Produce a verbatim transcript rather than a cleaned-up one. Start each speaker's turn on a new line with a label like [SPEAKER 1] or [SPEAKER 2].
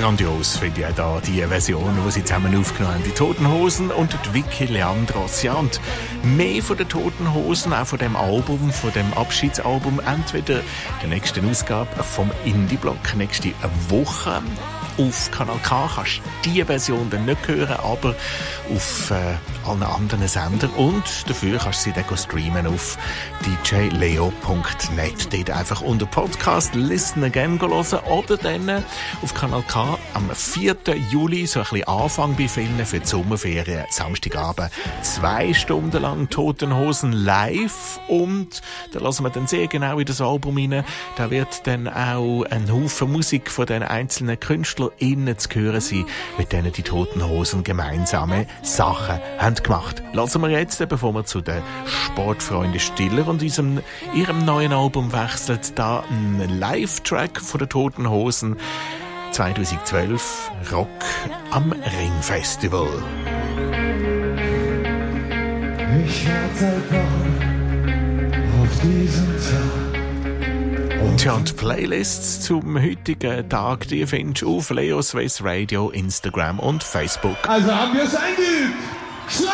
[SPEAKER 1] Grandios finde ich auch da die Version, die sie zusammen aufgenommen haben. Die Toten Hosen und die Vicky Leandros. Ja, und mehr von den Toten Hosen, auch von dem Album, von dem Abschiedsalbum, entweder der nächsten Ausgabe vom Indie-Block nächste Woche. Auf Kanal K kannst du diese Version dann nicht hören, aber auf äh, allen anderen Sendern. Und dafür kannst du sie dann streamen auf d j leo punkt net. Dort einfach unter Podcast Listen Again hören oder dann auf Kanal K am vierten Juli, so ein bisschen Anfang bei vielen für die Sommerferien, Samstagabend, zwei Stunden lang Toten Hosen live. Und da lassen wir dann sehr genau in das Album rein. Da wird dann auch ein Haufen Musik von den einzelnen Künstlern innen zu hören sein, mit denen die Toten Hosen gemeinsame Sachen haben gemacht. Lassen wir jetzt, bevor wir zu den Sportfreunden Stiller und unserem, ihrem neuen Album wechseln, da einen Live-Track von den Toten Hosen zweitausendzwölf, Rock am Ringfestival.
[SPEAKER 2] Ich warte seit Wochen auf diesen Tag.
[SPEAKER 1] Tja, und die Playlists zum heutigen Tag, die findest du auf Leo Swiss Radio, Instagram und Facebook.
[SPEAKER 2] Also haben wir es eingeübt.